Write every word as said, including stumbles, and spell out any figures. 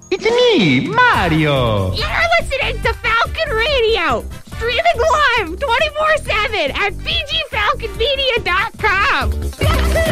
It's me, Mario. You're listening to Falcon Radio, streaming live twenty-four seven at b g falcon media dot com.